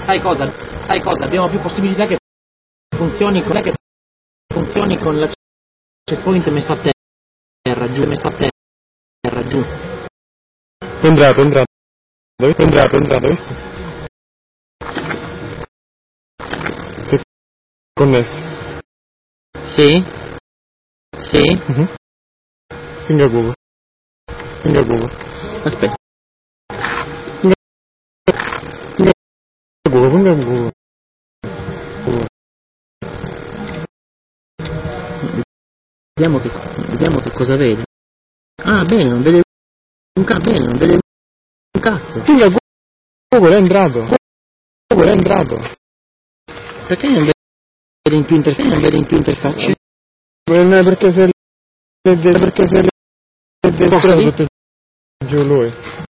Sai cosa? Abbiamo più possibilità che funzioni con la access point messa a terra, giù. È entrato, visto? Si è connesso. Sì? Finger Google. Aspetta. Finger Google. Vediamo che cosa vede. Ah, bene, non vede un cazzo. Finger Google è entrato. Perché non vede in più interfacce? Perché se è preso giù lui.